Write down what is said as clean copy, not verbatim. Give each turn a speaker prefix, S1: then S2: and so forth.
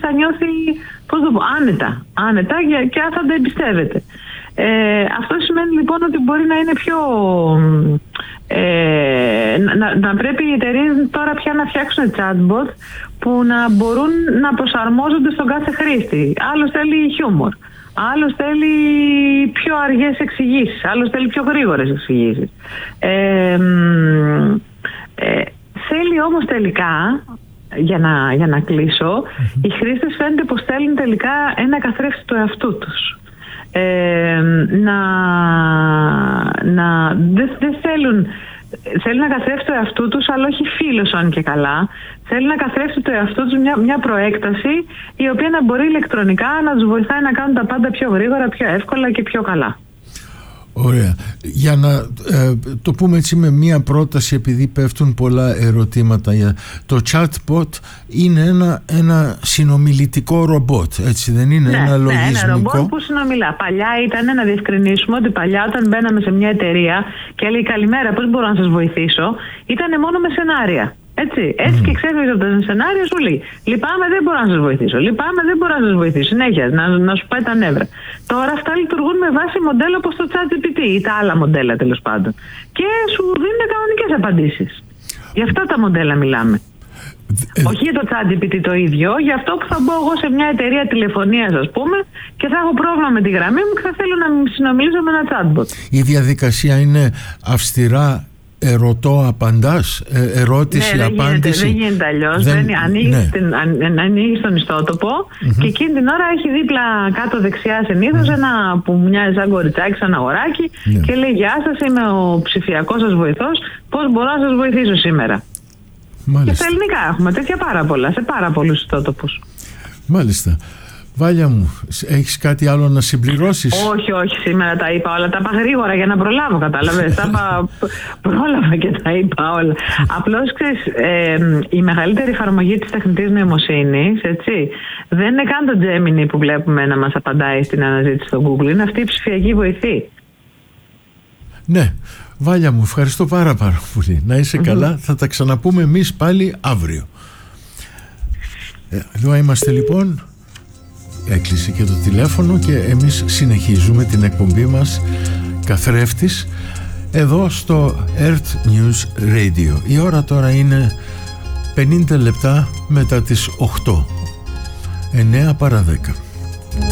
S1: θα νιώθει, πώς το πω, άνετα και θα το εμπιστεύεται. Αυτό σημαίνει λοιπόν ότι μπορεί να είναι πιο... να πρέπει οι εταιρείες τώρα πια να φτιάξουν chatbot που να μπορούν να προσαρμόζονται στον κάθε χρήστη. Άλλος θέλει χιούμορ, άλλος θέλει πιο αργές εξηγήσεις, άλλος θέλει πιο γρήγορες εξηγήσεις. Θέλει όμως τελικά, για να κλείσω, οι χρήστες φαίνεται πως θέλουν τελικά ένα καθρέφτη του εαυτού τους. Δεν θέλουν να καθρέφτουν το εαυτού τους, αλλά όχι φίλος αν και καλά. Θέλουν να καθρέφτουν το εαυτού τους μια προέκταση η οποία να μπορεί ηλεκτρονικά να τους βοηθάει να κάνουν τα πάντα πιο γρήγορα, πιο εύκολα και πιο καλά.
S2: Ωραία. Για να το πούμε έτσι με μία πρόταση, επειδή πέφτουν πολλά ερωτήματα, το chatbot είναι ένα συνομιλητικό ρομπότ, έτσι δεν είναι? Ένα λογισμικό.
S1: Ένα ρομπότ που συνομιλά. Παλιά ήταν, να διευκρινίσουμε ότι παλιά όταν μπαίναμε σε μια εταιρεία και έλεγε καλημέρα, πώς μπορώ να σας βοηθήσω, ήταν μόνο με σενάρια. Έτσι και ξέφυγε από το σενάριο, σου λέει λυπάμαι, δεν μπορώ να σας βοηθήσω. Λυπάμαι, δεν μπορώ να σας βοηθήσω. Συνέχεια να σου πάει τα νεύρα. Τώρα αυτά λειτουργούν με βάση μοντέλο όπως το ChatGPT ή τα άλλα μοντέλα τέλος πάντων. Και σου δίνουν κανονικές απαντήσεις. Γι' αυτά τα μοντέλα μιλάμε. Όχι για το ChatGPT το ίδιο, για αυτό που θα μπω εγώ σε μια εταιρεία τηλεφωνίας, ας πούμε, και θα έχω πρόβλημα με τη γραμμή μου και θα θέλω να συνομιλήσω με ένα chatbot.
S2: Η διαδικασία είναι αυστηρά ερωτώ-απαντάς, ερώτηση-απάντηση.
S1: Δεν γίνεται αλλιώς. Ανοίγεις τον ιστότοπο και εκείνη την ώρα έχει δίπλα κάτω δεξιά συνήθως ένα που μοιάζει σαν κοριτσάκι, σαν αγοράκι και λέει «Γεια σας, είμαι ο ψηφιακός σας βοηθός, πώς μπορώ να σας βοηθήσω σήμερα?» Μάλιστα. Και στα ελληνικά έχουμε τέτοια πάρα πολλά, σε πάρα πολλούς ιστότοπους.
S2: Μάλιστα. Βάλια μου, έχεις κάτι άλλο να συμπληρώσεις?
S1: Όχι, σήμερα τα είπα όλα. Τα είπα γρήγορα για να προλάβω, κατάλαβες. Πρόλαβα και τα είπα όλα. Απλώς, ξέρεις, η μεγαλύτερη εφαρμογή της τεχνητής νοημοσύνης, έτσι, δεν είναι καν το Gemini που βλέπουμε να μας απαντάει στην αναζήτηση στο Google. Είναι αυτή η ψηφιακή βοηθή.
S2: Ναι. Βάλια μου, ευχαριστώ πάρα πολύ. Να είσαι καλά. Θα τα ξαναπούμε εμείς πάλι αύριο. Εδώ είμαστε λοιπόν. Έκλεισε και το τηλέφωνο και εμείς συνεχίζουμε την εκπομπή μας καθρέφτης εδώ στο Earth News Radio. Η ώρα τώρα είναι 50 λεπτά μετά τις 8, 9 παρά 10.